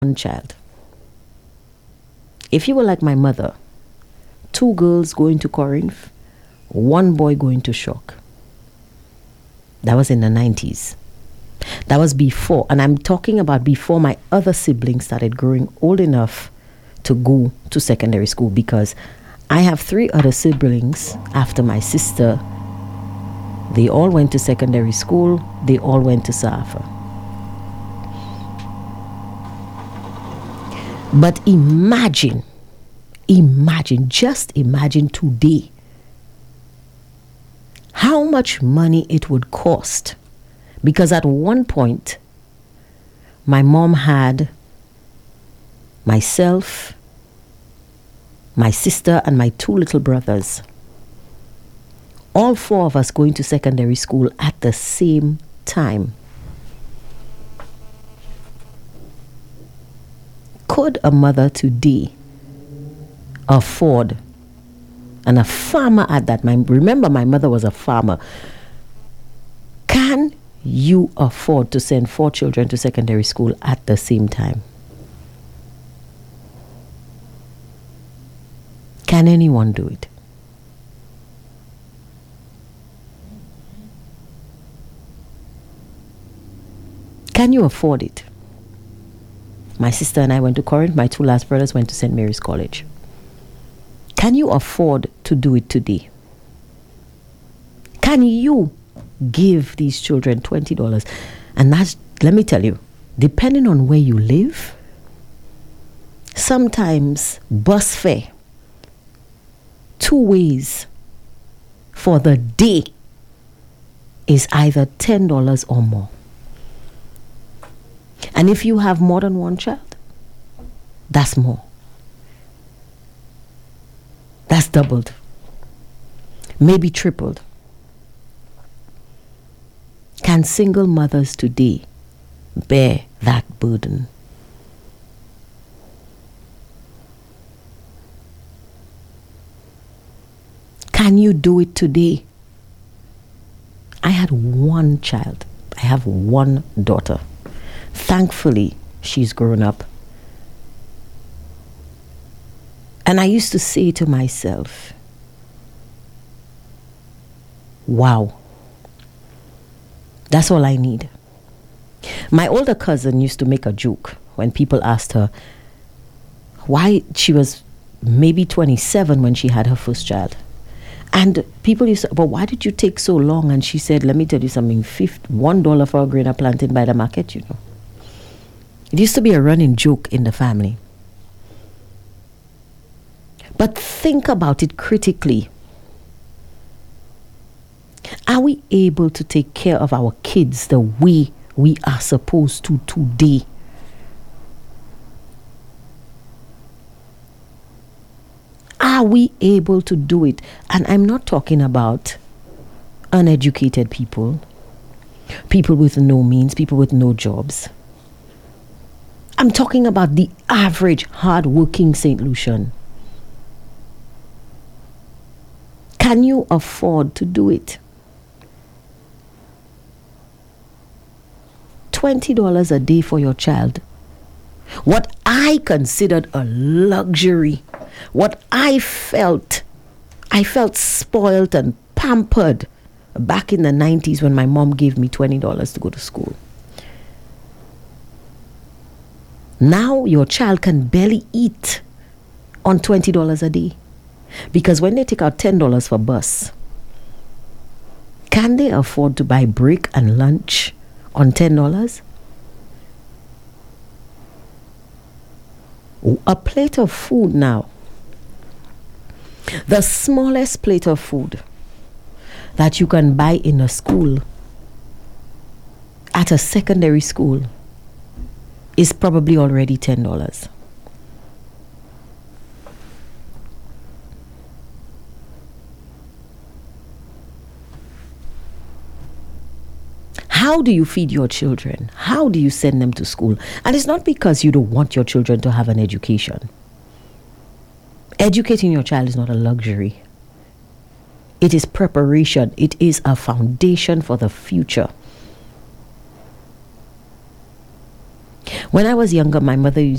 one child. If you were like my mother, 2 girls going to Corinth, 1 boy going to Shock. That was in the 90s. That was before, and I'm talking about before my other siblings started growing old enough to go to secondary school, because I have 3 other siblings after my sister. They all went to secondary school. They all went to Safa. But just imagine today how much money it would cost. Because at one point, my mom had myself, my sister, and my 2 little brothers. All 4 of us going to secondary school at the same time. Could a mother today afford, and a farmer at that? Remember, my mother was a farmer. Can you afford to send 4 children to secondary school at the same time? Can anyone do it? Can you afford it? My sister and I went to Corinth. My 2 last brothers went to St. Mary's College. Can you afford to do it today? Can you give these children $20? And that's, let me tell you, depending on where you live, sometimes bus fare 2 ways for the day is either $10 or more. And if you have more than 1 child, that's more. That's doubled, maybe tripled. Can single mothers today bear that burden? Can you do it today? I had 1 child. I have 1 daughter. Thankfully, she's grown up. And I used to say to myself, wow, that's all I need. My older cousin used to make a joke when people asked her why she was maybe 27 when she had her first child. And people used to, but why did you take so long? And she said, let me tell you something, $1 for a grain of plantain by the market, you know. It used to be a running joke in the family. But think about it critically. Are we able to take care of our kids the way we are supposed to today? Are we able to do it? And I'm not talking about uneducated people, people with no means, people with no jobs. I'm talking about the average hard-working St. Lucian. Can you afford to do it? $20 a day for your child. What I considered a luxury, what I felt spoiled and pampered back in the 90s when my mom gave me $20 to go to school. Now your child can barely eat on $20 a day. Because when they take out $10 for bus, can they afford to buy break and lunch on $10? A plate of food now, the smallest plate of food that you can buy in a school, at a secondary school, is probably already $10. How do you feed your children? How do you send them to school? And it's not because you don't want your children to have an education. Educating your child is not a luxury. It is preparation. It is a foundation for the future. When I was younger, my mother used